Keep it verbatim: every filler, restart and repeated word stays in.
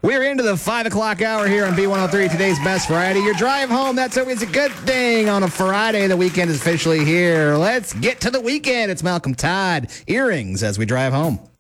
We're into the five o'clock hour here on B one oh three, today's best variety. Your drive home, that's always a good thing on a Friday. The weekend is officially here. Let's get to the weekend. It's Malcolm Todd, Earrings, as we drive home.